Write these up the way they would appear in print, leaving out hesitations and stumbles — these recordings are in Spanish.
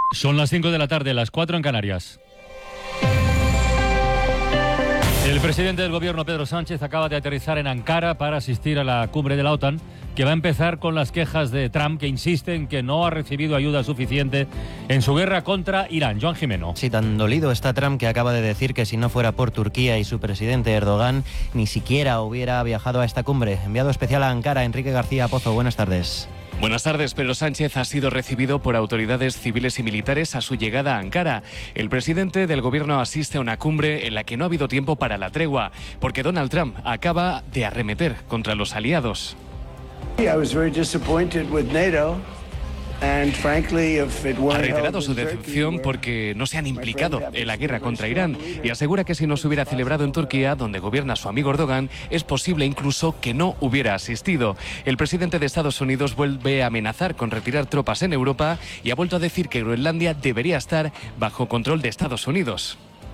Son las 5 de la tarde, las 4 en Canarias. El presidente del gobierno, Pedro Sánchez, acaba de aterrizar en Ankara para asistir a la cumbre de la OTAN, que va a empezar con las quejas de Trump, que insiste en que no ha recibido ayuda suficiente en su guerra contra Irán. Joan Jimeno. Sí, tan dolido está Trump que acaba de decir que si no fuera por Turquía y su presidente Erdogan, ni siquiera hubiera viajado a esta cumbre. Enviado especial a Ankara, Enrique García Pozo, buenas tardes. Buenas tardes. Pedro Sánchez ha sido recibido por autoridades civiles y militares a su llegada a Ankara. El presidente del gobierno asiste a una cumbre en la que no ha habido tiempo para la tregua, porque Donald Trump acaba de arremeter contra los aliados. Ha reiterado su decepción porque no se han implicado en la guerra contra Irán y asegura que si no se hubiera celebrado en Turquía, donde gobierna su amigo Erdogan, es posible incluso que no hubiera asistido. El presidente de Estados Unidos vuelve a amenazar con retirar tropas en Europa y ha vuelto a decir que Groenlandia debería estar bajo control de Estados Unidos.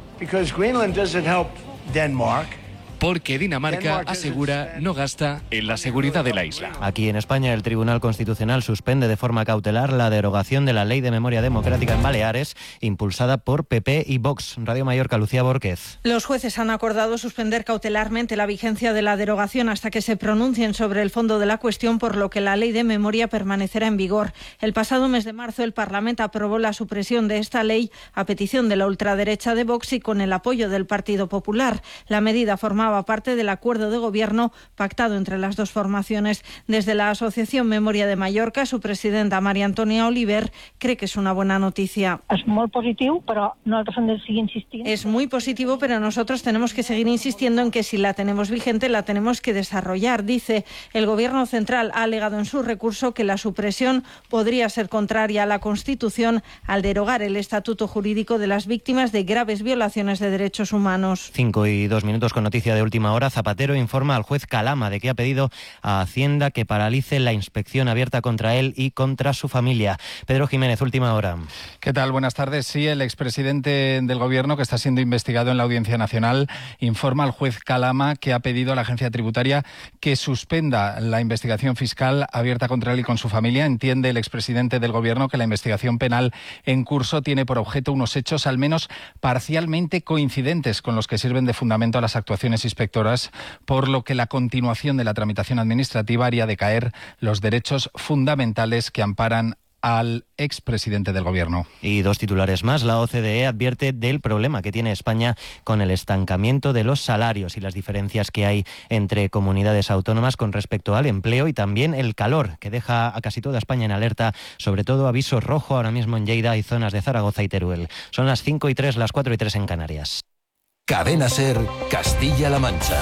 Porque Dinamarca, asegura, no gasta en la seguridad de la isla. Aquí en España, el Tribunal Constitucional suspende de forma cautelar la derogación de la Ley de Memoria Democrática en Baleares, impulsada por PP y Vox. Radio Mallorca, Lucía Bórquez. Los jueces han acordado suspender cautelarmente la vigencia de la derogación hasta que se pronuncien sobre el fondo de la cuestión, por lo que la Ley de Memoria permanecerá en vigor. El pasado mes de marzo, el Parlamento aprobó la supresión de esta ley a petición de la ultraderecha de Vox y con el apoyo del Partido Popular. La medida formaba parte del acuerdo de gobierno pactado entre las dos formaciones. Desde la Asociación Memoria de Mallorca, su presidenta María Antònia Oliver cree que es una buena noticia. Es muy positivo, pero nosotros hem de seguir insistiendo. Es muy positivo, pero nosotros tenemos que seguir insistiendo en que si la tenemos vigente, la tenemos que desarrollar. Dice, el Gobierno central ha alegado en su recurso que la supresión podría ser contraria a la Constitución al derogar el estatuto jurídico de las víctimas de graves violaciones de derechos humanos. 5:02 con noticia de última hora. Zapatero informa al juez Calama de que ha pedido a Hacienda que paralice la inspección abierta contra él y contra su familia. Pedro Jiménez, última hora. ¿Qué tal? Buenas tardes. Sí, el expresidente del Gobierno, que está siendo investigado en la Audiencia Nacional, informa al juez Calama que ha pedido a la Agencia Tributaria que suspenda la investigación fiscal abierta contra él y con su familia. Entiende el expresidente del Gobierno que la investigación penal en curso tiene por objeto unos hechos al menos parcialmente coincidentes con los que sirven de fundamento a las actuaciones inspectoras, por lo que la continuación de la tramitación administrativa haría decaer los derechos fundamentales que amparan al expresidente del Gobierno. Y dos titulares más. La OCDE advierte del problema que tiene España con el estancamiento de los salarios y las diferencias que hay entre comunidades autónomas con respecto al empleo, y también el calor, que deja a casi toda España en alerta, sobre todo aviso rojo ahora mismo en Lleida y zonas de Zaragoza y Teruel. Son las 5:03, las 4:03 en Canarias. Cadena SER, Castilla-La Mancha.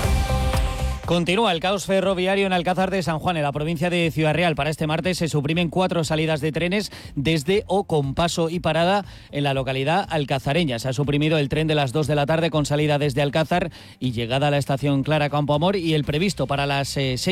Continúa el caos ferroviario en Alcázar de San Juan, en la provincia de Ciudad Real. Para este martes se suprimen 4 salidas de trenes desde o con paso y parada en la localidad alcazareña. Se ha suprimido el tren de las 2 de la tarde con salida desde Alcázar y llegada a la estación Clara Campo Amor, y el previsto para las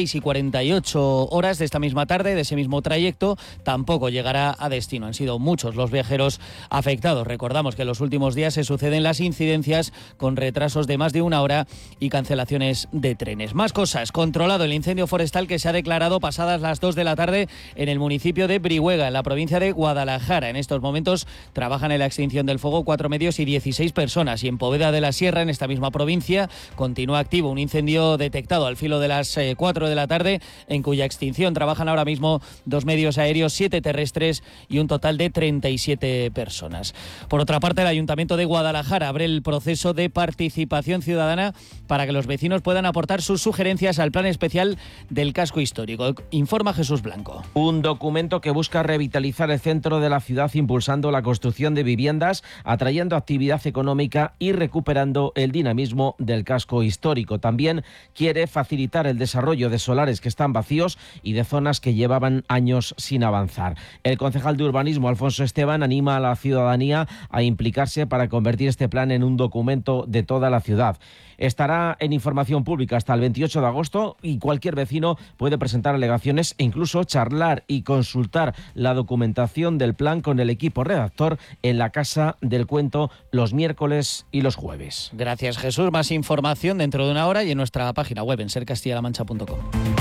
6:48 horas de esta misma tarde, de ese mismo trayecto, tampoco llegará a destino. Han sido muchos los viajeros afectados. Recordamos que en los últimos días se suceden las incidencias con retrasos de más de 1 hora y cancelaciones de trenes. Más cosas. Controlado el incendio forestal que se ha declarado pasadas las 2 de la tarde en el municipio de Brihuega, en la provincia de Guadalajara. En estos momentos trabajan en la extinción del fuego 4 medios y 16 personas. Y en Poveda de la Sierra, en esta misma provincia, continúa activo un incendio detectado al filo de las 4 de la tarde, en cuya extinción trabajan ahora mismo 2 medios aéreos, 7 terrestres y un total de 37 personas. Por otra parte, el Ayuntamiento de Guadalajara abre el proceso de participación ciudadana para que los vecinos puedan aportar sus sugerencias al plan especial del casco histórico. Informa Jesús Blanco. Un documento que busca revitalizar el centro de la ciudad impulsando la construcción de viviendas, atrayendo actividad económica y recuperando el dinamismo del casco histórico. También quiere facilitar el desarrollo de solares que están vacíos y de zonas que llevaban años sin avanzar. El concejal de urbanismo, Alfonso Esteban, anima a la ciudadanía a implicarse para convertir este plan en un documento de toda la ciudad. Estará en información pública hasta el 28 de agosto y cualquier vecino puede presentar alegaciones e incluso charlar y consultar la documentación del plan con el equipo redactor en la Casa del Cuento los miércoles y los jueves. Gracias, Jesús. Más información dentro de 1 hora y en nuestra página web en sercastillalamancha.com.